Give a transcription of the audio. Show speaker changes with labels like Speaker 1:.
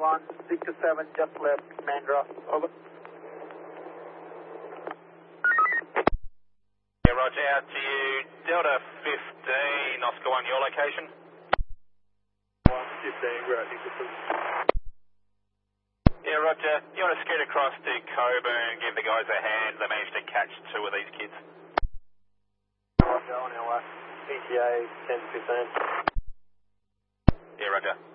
Speaker 1: 1, Victor 7, just left Mandra. Over.
Speaker 2: Yeah, roger, out to you. Delta 15, Oscar 1, your location?
Speaker 1: 115, we're at Nicholson.
Speaker 2: Yeah, roger. You want to scoot across to Coburn, give the guys a hand. They managed to catch 2 of these kids.
Speaker 1: Roger, on our way. PTA 1015.
Speaker 2: Yeah, roger.